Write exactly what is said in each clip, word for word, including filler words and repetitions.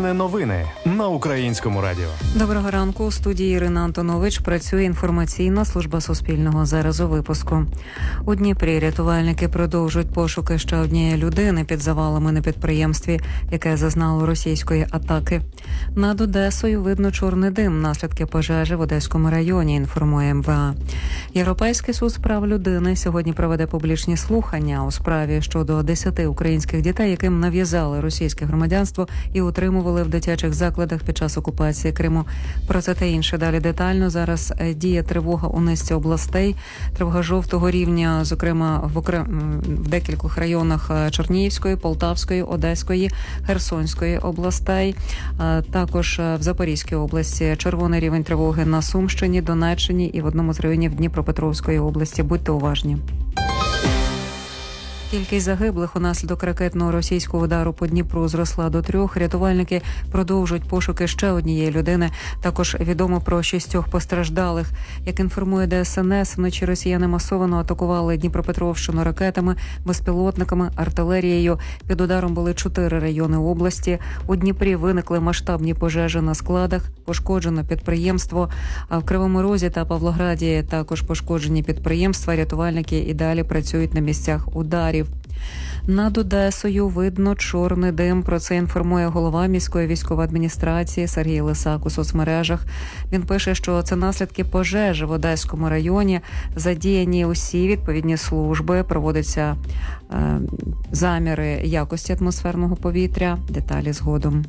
Суспільне новини на Українському радіо. Доброго ранку. У студії Ірина Антонович працює інформаційна служба Суспільного. Зараз у випуску. У Дніпрі рятувальники продовжують пошуки ще однієї людини під завалами на підприємстві, яке зазнало російської атаки. Над Одесою видно чорний дим. Наслідки пожежі в Одеському районі, інформує ем ве а. Європейський суд з прав людини сьогодні проведе публічні слухання у справі щодо десяти українських дітей, яким нав'язали російське громадянство і утримували в дитячих закладах під час окупації Криму. Про це та інше далі детально. Зараз діє тривога у низці областей. Тривога жовтого рівня, зокрема в, окрем... в декількох районах Чернігівської, Полтавської, Одеської, Херсонської областей. Також в Запорізькій області червоний рівень тривоги на Сумщині, Донеччині і в одному з районів Дніпропетровської області. Будьте уважні. Кількість загиблих унаслідок ракетного російського удару по Дніпру зросла до трьох. Рятувальники продовжують пошуки ще однієї людини. Також відомо про шістьох постраждалих. Як інформує де ес ен ес, вночі росіяни масово атакували Дніпропетровщину ракетами, безпілотниками, артилерією. Під ударом були чотири райони області. У Дніпрі виникли масштабні пожежі на складах, пошкоджено підприємство. А в Кривому Розі та Павлограді також пошкоджені підприємства. Рятувальники і далі працюють на місцях ударів. Над Одесою видно чорний дим. Про це інформує голова міської військової адміністрації Сергій Лисак у соцмережах. Він пише, що це наслідки пожежі в Одеському районі. Задіяні усі відповідні служби. Проводяться е, заміри якості атмосферного повітря. Деталі згодом.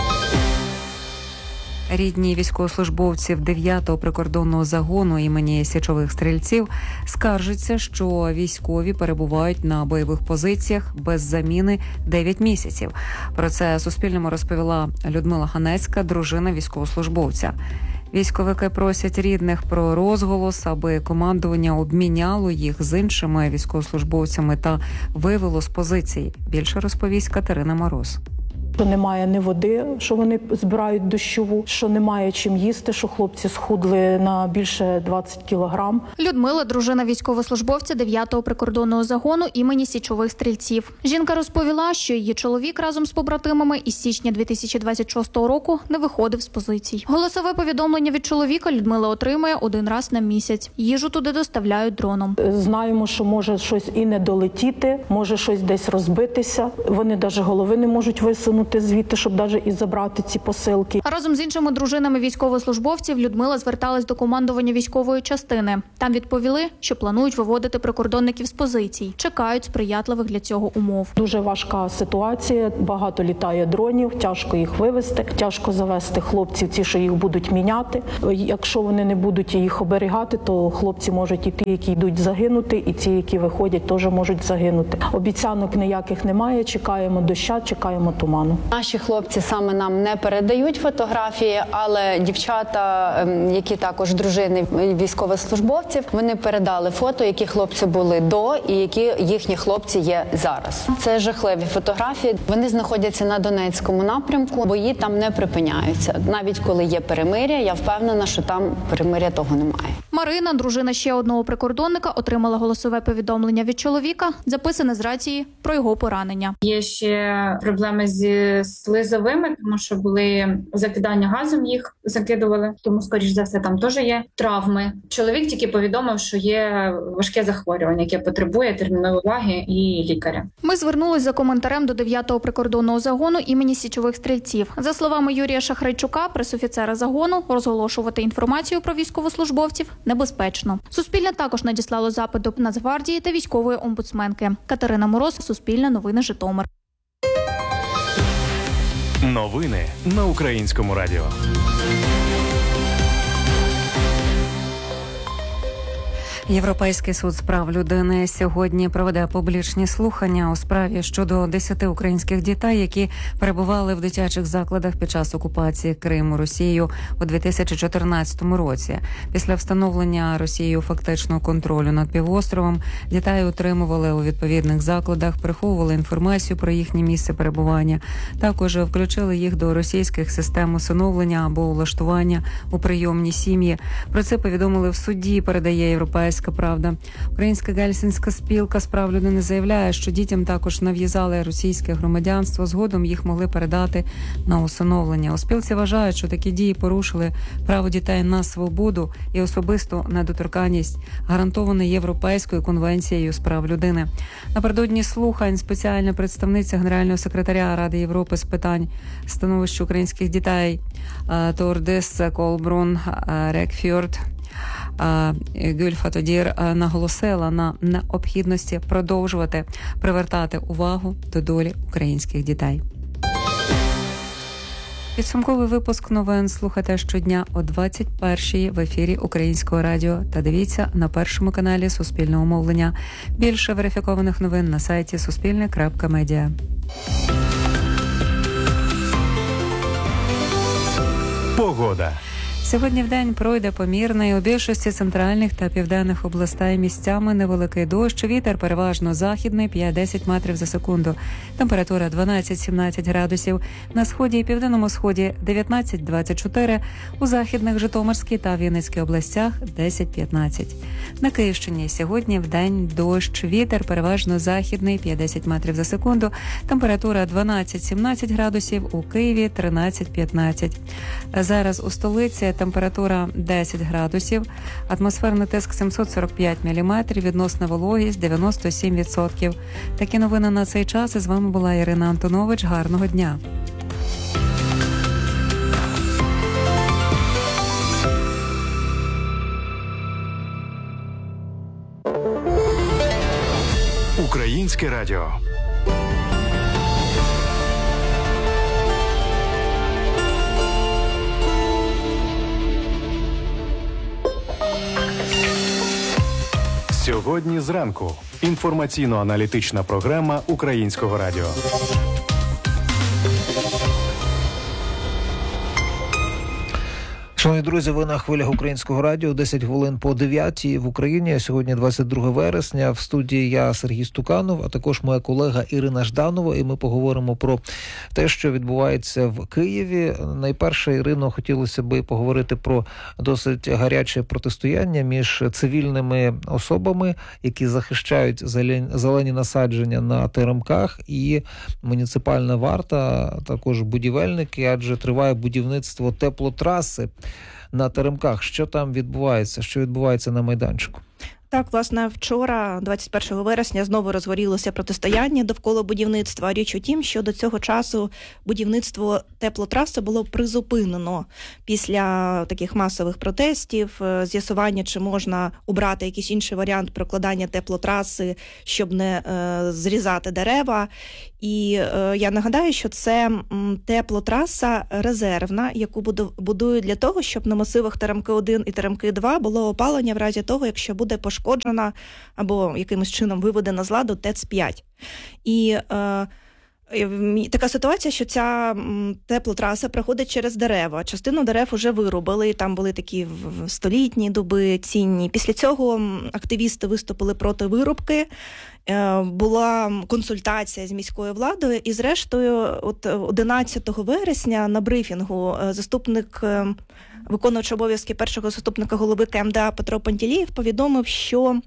Рідні військовослужбовців дев'ятого прикордонного загону імені Січових стрільців скаржаться, що військові перебувають на бойових позиціях без заміни дев'ять місяців. Про це Суспільному розповіла Людмила Ганецька, дружина військовослужбовця. Військовики просять рідних про розголос, аби командування обміняло їх з іншими військовослужбовцями та вивело з позицій. Більше розповість Катерина Мороз. Що немає ні води, що вони збирають дощову, що немає чим їсти, що хлопці схудли на більше двадцять кілограм. Людмила – дружина військовослужбовця дев'ятого прикордонного загону імені Січових стрільців. Жінка розповіла, що її чоловік разом з побратимами із січня дві тисячі двадцять шостого року не виходив з позицій. Голосове повідомлення від чоловіка Людмила отримує один раз на місяць. Їжу туди доставляють дроном. Знаємо, що може щось і не долетіти, може щось десь розбитися. Вони навіть голови не можуть висунути звідти, щоб навіть і забрати ці посилки. Разом з іншими дружинами військовослужбовців Людмила зверталась до командування військової частини. Там відповіли, що планують виводити прикордонників з позицій. Чекають сприятливих для цього умов. Дуже важка ситуація, багато літає дронів, тяжко їх вивезти, тяжко завести хлопців, ті, що їх будуть міняти. Якщо вони не будуть їх оберігати, то хлопці можуть і ті, які йдуть, загинути, і ті, які виходять, теж можуть загинути. Обіцянок ніяких немає, чекаємо доща, чекаємо туману. Наші хлопці саме нам не передають фотографії, але дівчата, які також дружини військовослужбовців, вони передали фото, які хлопці були до і які їхні хлопці є зараз. Це жахливі фотографії. Вони знаходяться на Донецькому напрямку, бої там не припиняються. Навіть коли є перемиря, я впевнена, що там перемиря того немає. Марина, дружина ще одного прикордонника, отримала голосове повідомлення від чоловіка, записане з рації, про його поранення. Є ще проблеми зі слизовими, тому що були закидання газом, їх закидували, тому, скоріш за все, там теж є травми. Чоловік тільки повідомив, що є важке захворювання, яке потребує термінової уваги і лікаря. Ми звернулись за коментарем до дев'ятого прикордонного загону імені Січових стрільців. За словами Юрія Шахрайчука, пресофіцера загону, розголошувати інформацію про військовослужбовців небезпечно. Суспільне також надіслало запит до Нацгвардії та військової омбудсменки. Катерина Мороз, Суспільне новини, Житомир. Новини на Українському радіо. Європейський суд з прав людини сьогодні проведе публічні слухання у справі щодо десяти українських дітей, які перебували в дитячих закладах під час окупації Криму Росією у дві тисячі чотирнадцятому році. Після встановлення Росією фактичного контролю над півостровом дітей утримували у відповідних закладах, приховували інформацію про їхнє місце перебування. Також включили їх до російських систем усиновлення або влаштування у прийомні сім'ї. Про це повідомили в суді, передає Європейський Європейська правда. Українська гельсінська спілка з прав людини заявляє, що дітям також нав'язали російське громадянство. Згодом їх могли передати на усиновлення. У спілці вважають, що такі дії порушили право дітей на свободу і особисту недоторканність, гарантоване Європейською конвенцією з прав людини. Напередодні слухань спеціальна представниця Генерального секретаря Ради Європи з питань становища українських дітей Тордис Колбрун Рекфьорд Гюльфатодір наголосила на необхідності продовжувати привертати увагу до долі українських дітей. Підсумковий випуск новин слухайте щодня о двадцять першій в ефірі Українського радіо та дивіться на першому каналі Суспільного мовлення. Більше верифікованих новин на сайті суспільне крапка медіа. Погода. Сьогодні вдень пройде помірний, у більшості центральних та південних областей місцями невеликий дощ, вітер переважно західний п'ять-десять метрів за секунду. Температура дванадцять-сімнадцять градусів, на сході і південному сході дев'ятнадцять-двадцять чотири, у західних Житомирській та Вінницькій областях десять-п'ятнадцять. На Київщині сьогодні вдень дощ, вітер переважно західний п'ять-десять метрів за секунду, температура дванадцять-сімнадцять градусів, у Києві тринадцять-п'ятнадцять. Зараз у столиці температура десять градусів, атмосферний тиск сімсот сорок п'ять міліметрів, відносна вологість дев'яносто сім відсотків. Такі новини на цей час. І з вами була Ірина Антонович. Гарного дня. Українське радіо. Сьогодні зранку. Інформаційно-аналітична програма Українського радіо. Шановні друзі, ви на хвилях Українського радіо, десять хвилин по дев'ятій в Україні. Сьогодні двадцять друге вересня. В студії я, Сергій Стуканов, а також моя колега Ірина Жданова. І ми поговоримо про те, що відбувається в Києві. Найперше, Ірино, хотілося би поговорити про досить гаряче протистояння між цивільними особами, які захищають зелені насадження на теремках, і муніципальна варта, також будівельники, адже триває будівництво теплотраси на теремках. Що там відбувається? Що відбувається на майданчику? Так, власне, вчора, двадцять першого вересня, знову розгорілося протистояння довкола будівництва. Річ у тім, що до цього часу будівництво теплотраси було призупинено після таких масових протестів, з'ясування, чи можна обрати якийсь інший варіант прокладання теплотраси, щоб не е, зрізати дерева. І е, я нагадаю, що це м, теплотраса резервна, яку будують для того, щоб на масивах Теремки один і Теремки два було опалення в разі того, якщо буде пошкоджена або якимось чином виведена з ладу ТЕЦ п'ять. І е, така ситуація, що ця теплотраса проходить через дерева. Частину дерев вже вирубили, там були такі столітні дуби, цінні. Після цього активісти виступили проти вирубки, була консультація з міською владою, і зрештою от одинадцятого вересня на брифінгу заступник виконуючий обов'язки першого заступника голови КМДА Петро Пантелєєв повідомив, що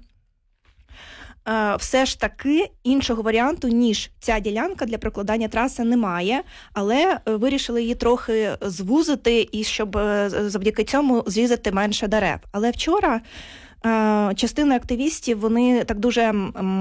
все ж таки іншого варіанту, ніж ця ділянка для прокладання траси немає, але вирішили її трохи звузити, і щоб завдяки цьому зрізати менше дерев. Але вчора частина активістів, вони так дуже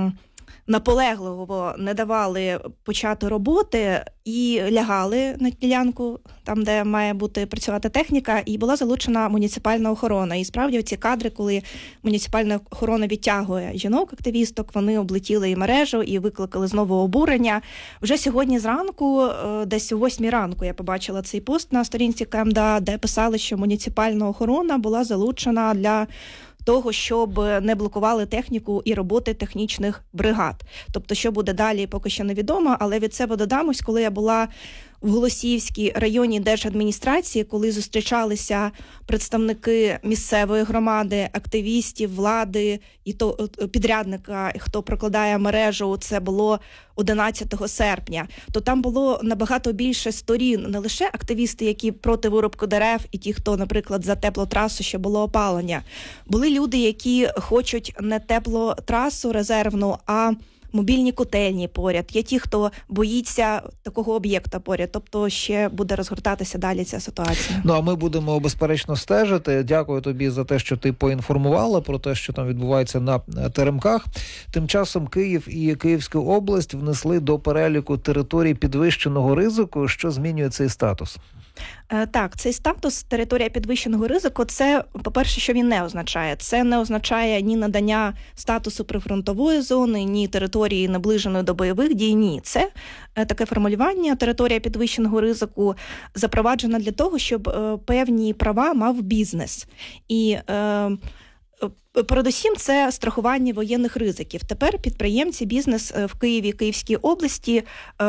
наполегливо не давали почати роботи і лягали на ділянку, там, де має бути працювати техніка, і була залучена муніципальна охорона. І справді ці кадри, коли муніципальна охорона відтягує жінок-активісток, вони облетіли і мережу, і викликали знову обурення. Вже сьогодні зранку, десь о восьмій ранку, я побачила цей пост на сторінці КМДА, де писали, що муніципальна охорона була залучена для того, щоб не блокували техніку і роботи технічних бригад. Тобто, що буде далі, поки що невідомо, але від себе додам, ось коли я була в Голосіївській районній держадміністрації, коли зустрічалися представники місцевої громади, активістів, влади і то підрядника, хто прокладає мережу, це було одинадцятого серпня, то там було набагато більше сторін, не лише активісти, які проти вирубки дерев, і ті, хто, наприклад, за теплотрасу, що було опалення. Були люди, які хочуть не теплотрасу резервну, а мобільні котельні поряд. Є ті, хто боїться такого об'єкта поряд. Тобто ще буде розгортатися далі ця ситуація. Ну, а ми будемо, безперечно, стежити. Дякую тобі за те, що ти поінформувала про те, що там відбувається на теремках. Тим часом Київ і Київська область внесли до переліку територій підвищеного ризику. Що змінює цей статус? Так, цей статус територія підвищеного ризику, це, по-перше, що він не означає. Це не означає ні надання статусу прифронтової зони, ні території наближеної до бойових дій, ні. Це таке формулювання територія підвищеного ризику запроваджена для того, щоб певні права мав бізнес. І е, передусім, це страхування воєнних ризиків. Тепер підприємці, бізнес в Києві, Київській області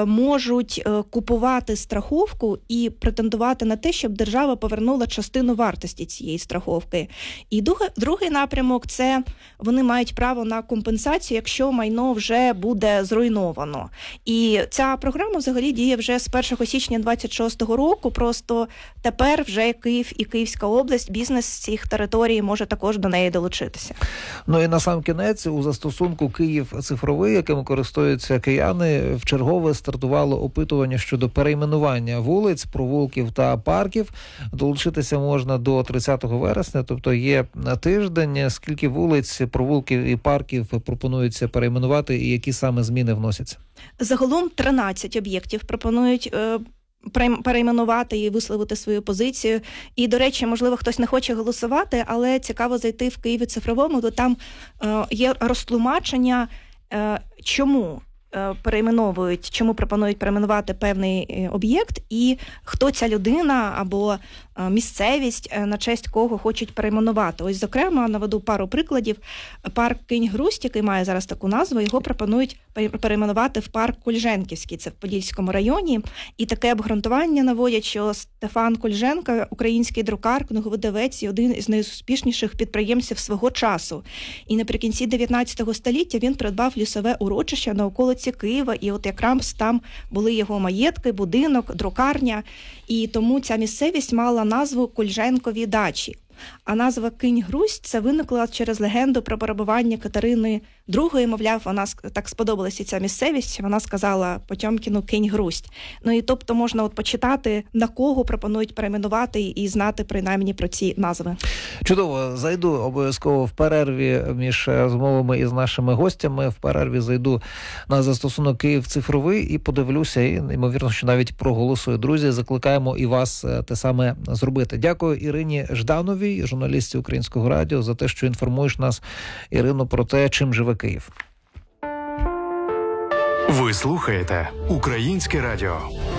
можуть купувати страховку і претендувати на те, щоб держава повернула частину вартості цієї страховки. І другий напрямок – це вони мають право на компенсацію, якщо майно вже буде зруйновано. І ця програма взагалі діє вже з першого січня двадцять шостого року, просто тепер вже Київ і Київська область, бізнес з цих територій може також до неї долучитися. Ну і на сам кінець, у застосунку «Київ цифровий», яким користуються кияни, вчергове стартувало опитування щодо перейменування вулиць, провулків та парків. Долучитися можна до тридцятого вересня, тобто є на тиждень. Скільки вулиць, провулків і парків пропонується перейменувати і які саме зміни вносяться? Загалом тринадцять об'єктів пропонують перейменувати і висловити свою позицію. І, до речі, можливо, хтось не хоче голосувати, але цікаво зайти в Києві цифровому, то там е, є розтлумачення, е, чому е, перейменовують, чому пропонують перейменувати певний об'єкт, і хто ця людина або е, місцевість, е, на честь кого хочуть перейменувати. Ось, зокрема, наведу пару прикладів. Парк Кінь-Грусть, який має зараз таку назву, його пропонують перейменувати в парк Кульженківський, це в Подільському районі. І таке обґрунтування наводять, що Стефан Кульженко, український друкар, книговидавець і один із найуспішніших підприємців свого часу. І наприкінці дев'ятнадцятого століття він придбав лісове урочище на околиці Києва, і от якраз там були його маєтки, будинок, друкарня, і тому ця місцевість мала назву Кульженкові дачі. А назва Кінь-Грусть – це виникла через легенду про перебування Катерини другої, мовляв, вона так сподобалася ця місцевість, вона сказала Потьомкіну Кінь-Грусть. Ну і тобто можна от почитати, на кого пропонують перейменувати і знати принаймні про ці назви. Чудово, зайду обов'язково в перерві між розмовами із нашими гостями, в перерві зайду на застосунок «Київ цифровий» і подивлюся, і, ймовірно, що навіть проголосую. Друзі, закликаємо і вас те саме зробити. Дякую Ірині Ждановій, журналістці Українського радіо, за те, що інформуєш нас, Ірино, про те, чим живе Київ. Ви слухаєте Українське радіо.